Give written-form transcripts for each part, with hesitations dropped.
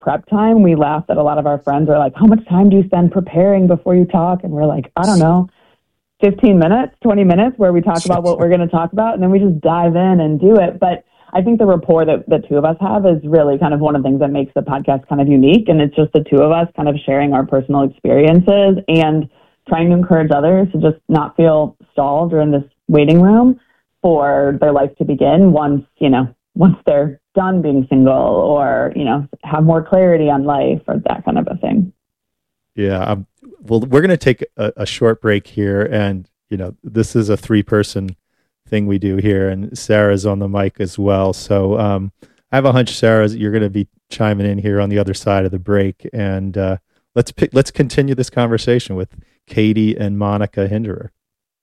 prep time. We laugh that a lot of our friends are like, how much time do you spend preparing before you talk? And we're like, I don't know, 15 minutes, 20 minutes where we talk about what we're going to talk about, and then we just dive in and do it. But I think the rapport that the two of us have is really kind of one of the things that makes the podcast kind of unique. And it's just the two of us kind of sharing our personal experiences and trying to encourage others to just not feel stalled or in this waiting room for their life to begin once they're done being single or, have more clarity on life or that kind of a thing. Yeah. Well, we're going to take a short break here. And, this is a 3-person thing we do here. And Sarah's on the mic as well. So I have a hunch, Sarah, you're going to be chiming in here on the other side of the break. And let's continue this conversation with Katie and Monica Hinderer.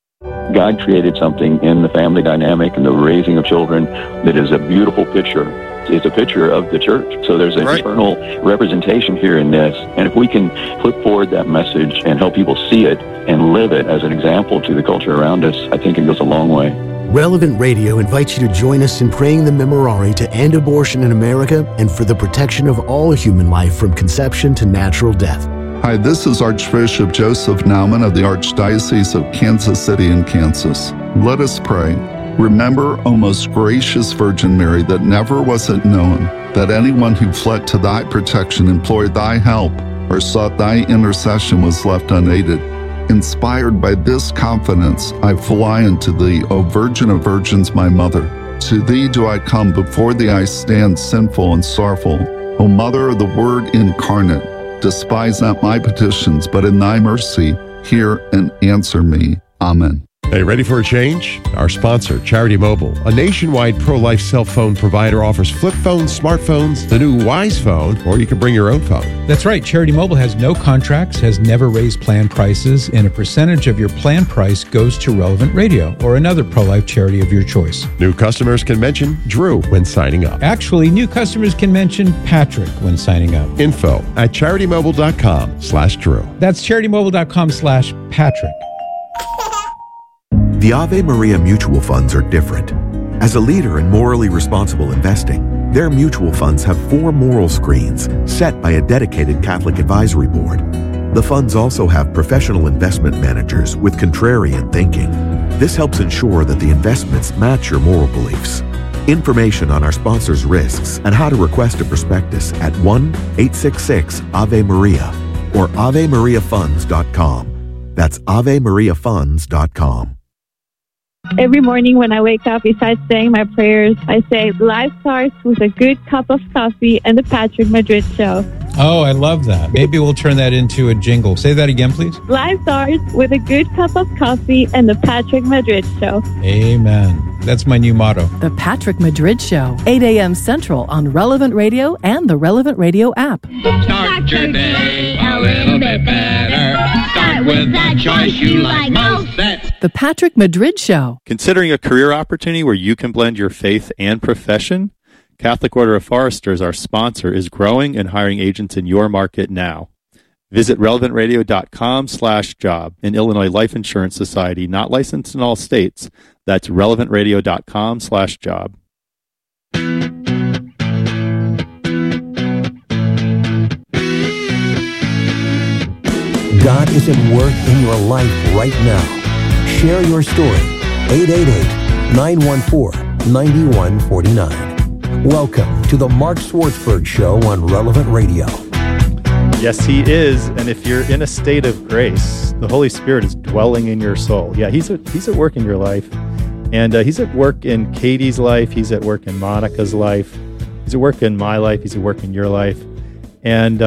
God created something in the family dynamic and the raising of children that is a beautiful picture. It's a picture of the church. So there's an eternal representation here in this. And if we can put forward that message and help people see it and live it as an example to the culture around us, I think it goes a long way. Relevant Radio invites you to join us in praying the Memorare to end abortion in America and for the protection of all human life from conception to natural death. Hi, this is Archbishop Joseph Naumann of the Archdiocese of Kansas City in Kansas. Let us pray. Remember, O most gracious Virgin Mary, that never was it known that anyone who fled to thy protection, implored thy help, or sought thy intercession was left unaided. Inspired by this confidence, I fly unto thee, O Virgin of Virgins, my Mother. To thee do I come, before thee I stand sinful and sorrowful. O Mother of the Word incarnate, despise not my petitions, but in thy mercy, hear and answer me. Amen. Hey, ready for a change? Our sponsor, Charity Mobile, a nationwide pro-life cell phone provider, offers flip phones, smartphones, the new Wise Phone, or you can bring your own phone. That's right. Charity Mobile has no contracts, has never raised plan prices, and a percentage of your plan price goes to Relevant Radio or another pro-life charity of your choice. New customers can mention Drew when signing up. Actually, new customers can mention Patrick when signing up. Info at CharityMobile.com/Drew. That's CharityMobile.com/Patrick. The Ave Maria mutual funds are different. As a leader in morally responsible investing, their mutual funds have 4 moral screens set by a dedicated Catholic advisory board. The funds also have professional investment managers with contrarian thinking. This helps ensure that the investments match your moral beliefs. Information on our sponsors' risks and how to request a prospectus at 1-866-AVE-MARIA or AveMariaFunds.com. That's AveMariaFunds.com. Every morning when I wake up, besides saying my prayers, I say, life starts with a good cup of coffee and the Patrick Madrid Show. Oh, I love that. Maybe we'll turn that into a jingle. Say that again, please. Life starts with a good cup of coffee and the Patrick Madrid Show. Amen. That's my new motto. The Patrick Madrid Show, 8 a.m. Central on Relevant Radio and the Relevant Radio app. Start your day a little bit better. Start with that choice you like most. The Patrick Madrid Show. Considering a career opportunity where you can blend your faith and profession? Catholic Order of Foresters, our sponsor, is growing and hiring agents in your market now. Visit relevantradio.com/job. An Illinois Life Insurance Society, not licensed in all states. That's relevantradio.com/job. God is at work in your life right now. Share your story. 888-914-9149. Welcome to the Mark Swartzberg Show on Relevant Radio. Yes, he is. And if you're in a state of grace, the Holy Spirit is dwelling in your soul. Yeah, he's at work in your life. And he's at work in Katie's life. He's at work in Monica's life. He's at work in my life. He's at work in your life. And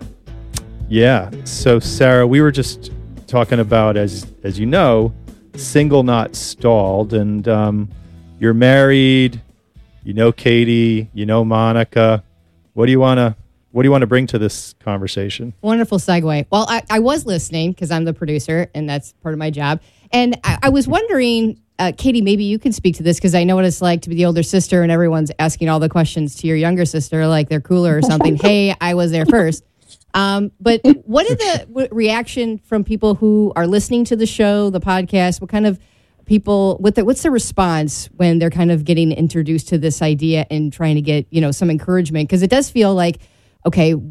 so Sarah, we were just talking about, as you know, single, not stalled. And you're married. You know Katie, you know Monica. What do you want to bring to this conversation? Wonderful segue. Well, I was listening because I'm the producer and that's part of my job. And I was wondering, Katie, maybe you can speak to this because I know what it's like to be the older sister and everyone's asking all the questions to your younger sister like they're cooler or something. Hey, I was there first. But what is the reaction from people who are listening to the show, the podcast? What kind of people, what's the response when they're kind of getting introduced to this idea and trying to get, some encouragement? Because it does feel like okay,